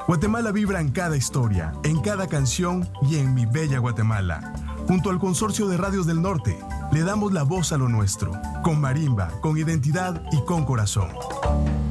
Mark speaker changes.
Speaker 1: Guatemala vibra en cada historia, en cada canción y en Mi Bella Guatemala. Junto al Consorcio de Radios del Norte, le damos la voz a lo nuestro, con marimba, con identidad y con corazón.